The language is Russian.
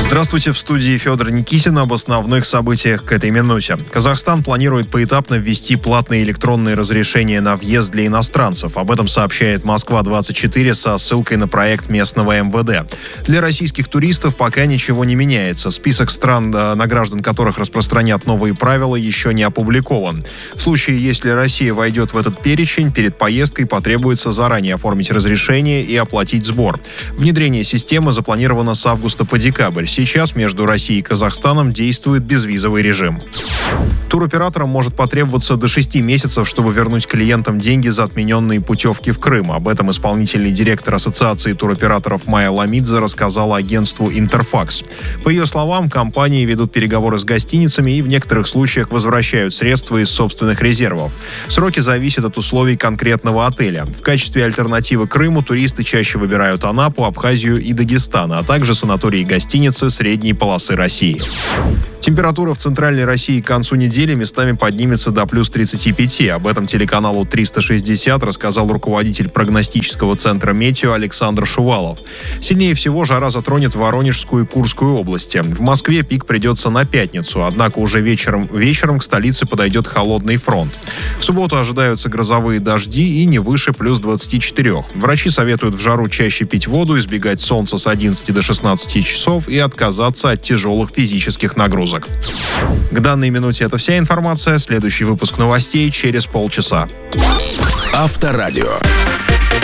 Здравствуйте, в студии Федор Никитин об основных событиях к этой минуте. Казахстан планирует поэтапно ввести платные электронные разрешения на въезд для иностранцев. Об этом сообщает Москва-24 со ссылкой на проект местного МВД. Для российских туристов пока ничего не меняется. Список стран, на граждан которых распространят новые правила, еще не опубликован. В случае, если Россия войдет в этот перечень, перед поездкой потребуется заранее оформить разрешение и оплатить сбор. Внедрение системы запланировано с августа по декабрь. Сейчас между Россией и Казахстаном действует безвизовый режим. Туроператорам может потребоваться до 6 месяцев, чтобы вернуть клиентам деньги за отмененные путевки в Крым. Об этом исполнительный директор Ассоциации туроператоров Майя Ламидзе рассказала агентству «Интерфакс». По ее словам, компании ведут переговоры с гостиницами и в некоторых случаях возвращают средства из собственных резервов. Сроки зависят от условий конкретного отеля. В качестве альтернативы Крыму туристы чаще выбирают Анапу, Абхазию и Дагестан, а также санатории и гостиницы средней полосы России. Температура в центральной России к концу недели местами поднимется до плюс 35. Об этом телеканалу 360 рассказал руководитель прогностического центра «Метео» Александр Шувалов. Сильнее всего жара затронет Воронежскую и Курскую области. В Москве пик придется на пятницу, однако уже вечером к столице подойдет холодный фронт. В субботу ожидаются грозовые дожди и не выше плюс 24. Врачи советуют в жару чаще пить воду, избегать солнца с 11 до 16 часов и отказаться от тяжелых физических нагрузок. К данной минуте это вся информация. Следующий выпуск новостей через полчаса. Авторадио.